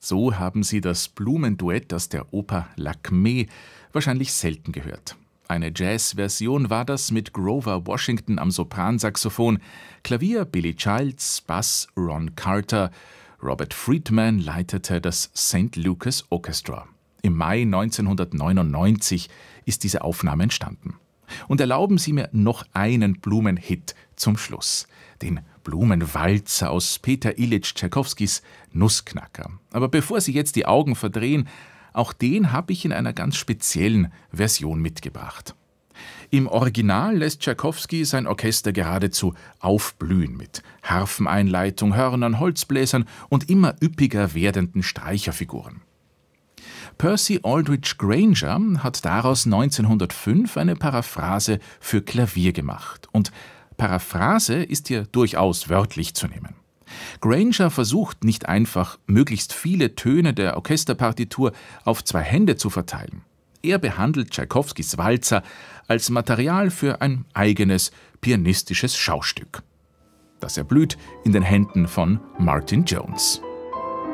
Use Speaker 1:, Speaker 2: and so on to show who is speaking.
Speaker 1: So haben Sie das Blumenduett aus der Oper Lakmé wahrscheinlich selten gehört. Eine Jazz-Version war das mit Grover Washington am Sopransaxophon, Klavier Billy Childs, Bass Ron Carter, Robert Friedman leitete das St. Lucas Orchestra. Im Mai 1999 ist diese Aufnahme entstanden. Und erlauben Sie mir noch einen Blumenhit zum Schluss. Den Blumenwalzer aus Peter Ilyich Tschaikowskis Nussknacker. Aber bevor Sie jetzt die Augen verdrehen, auch den habe ich in einer ganz speziellen Version mitgebracht. Im Original lässt Tschaikowski sein Orchester geradezu aufblühen mit Harfeneinleitung, Hörnern, Holzbläsern und immer üppiger werdenden Streicherfiguren. Percy Aldridge Granger hat daraus 1905 eine Paraphrase für Klavier gemacht. Und Paraphrase ist hier durchaus wörtlich zu nehmen. Granger versucht nicht einfach, möglichst viele Töne der Orchesterpartitur auf 2 Hände zu verteilen. Er behandelt Tschaikowskis Walzer als Material für ein eigenes pianistisches Schaustück. Das erblüht in den Händen von Martin Jones.